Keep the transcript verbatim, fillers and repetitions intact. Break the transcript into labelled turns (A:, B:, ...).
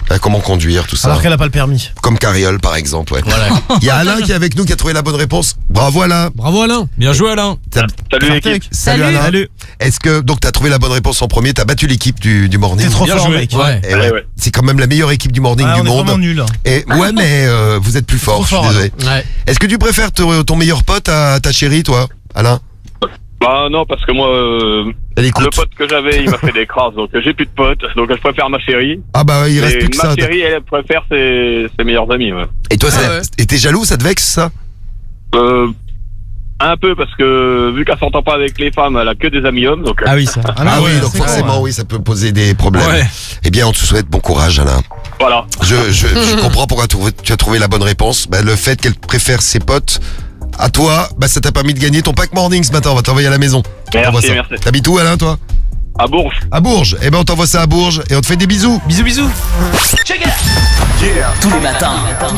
A: Euh, comment conduire, tout ça.
B: Alors qu'elle a pas le permis.
A: Comme Carriole, par exemple, ouais.
B: Voilà.
A: Il y a Alain qui est avec nous, qui a trouvé la bonne réponse. Bravo Alain.
B: Bravo Alain.
C: Bien joué Alain.
A: T'as-
D: Salut l'équipe.
A: Salut,
E: Salut.
A: Alain.
C: Salut.
A: Est-ce que donc t'as trouvé la bonne réponse en premier, t'as battu l'équipe du, du morning.
B: T'es trop
C: Bien
B: fort,
C: joué.
B: mec.
C: Ouais.
A: Eh
D: Ouais,
A: ouais.
D: ouais.
A: C'est quand même la meilleure équipe du morning
B: Ah,
A: du
B: on est
A: monde.
B: vraiment nuls.
A: Et ouais, mais euh, vous êtes plus fort.
B: Trop
A: Je suis
B: fort,
A: désolé.
B: Ouais.
A: Est-ce que tu préfères te- ton meilleur pote à ta chérie, toi, Alain?
D: Bah non, parce que moi, euh,
A: Elle
D: le
A: écoute.
D: pote que j'avais, il m'a fait des crasses, donc euh, j'ai plus de potes, donc je préfère ma chérie.
A: Ah bah il
D: Et
A: reste plus que
D: ma
A: ça.
D: chérie, elle préfère ses, ses meilleurs amis. Ouais.
A: Et toi, ça-
C: Ah ouais.
A: et t'es jaloux, ça te vexe ça?
D: Euh, un peu, parce que vu qu'elle s'entend pas avec les femmes, elle a que des amis hommes, donc. euh,
C: Ah oui ça.
B: Ah,
A: Ah
B: non,
A: oui,
B: ouais,
A: donc
B: c'est
A: forcément,
B: con,
A: oui, ça peut poser des problèmes.
C: Ouais.
A: Eh bien, on te souhaite bon courage, Alain.
D: Voilà.
A: Je, je, je comprends pourquoi tu tu as trouvé la bonne réponse. Bah, le fait qu'elle préfère ses potes à toi, bah, ça t'a permis de gagner ton pack morning ce matin. On va t'envoyer à la maison. On t'envoie
D: Merci,
A: ça.
D: merci.
A: T'habites où, Alain, toi?
D: À Bourges.
A: À Bourges. Eh ben, on t'envoie ça à Bourges et on te fait des bisous.
C: Bisous bisous.
F: Tous les matins,